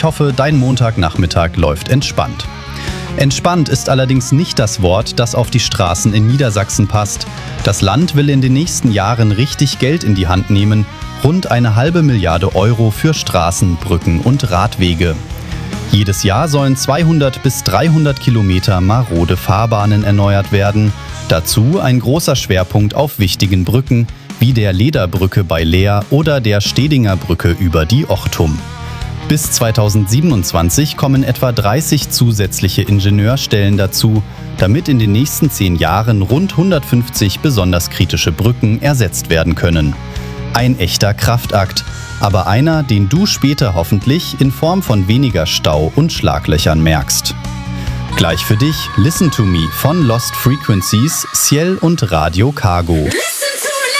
Ich hoffe, dein Montagnachmittag läuft entspannt. Entspannt ist allerdings nicht das Wort, das auf die Straßen in Niedersachsen passt. Das Land will in den nächsten Jahren richtig Geld in die Hand nehmen. Rund 1,5 Milliarde Euro für Straßen, Brücken und Radwege. Jedes Jahr sollen 200 bis 300 Kilometer marode Fahrbahnen erneuert werden. Dazu ein großer Schwerpunkt auf wichtigen Brücken, wie der Lederbrücke bei Leer oder der Stedinger Brücke über die Ochtum. Bis 2027 kommen etwa 30 zusätzliche Ingenieurstellen dazu, damit in den nächsten 10 Jahren rund 150 besonders kritische Brücken ersetzt werden können. Ein echter Kraftakt, aber einer, den du später hoffentlich in Form von weniger Stau und Schlaglöchern merkst. Gleich für dich Listen to Me von Lost Frequencies, Ciel und Radio Cargo.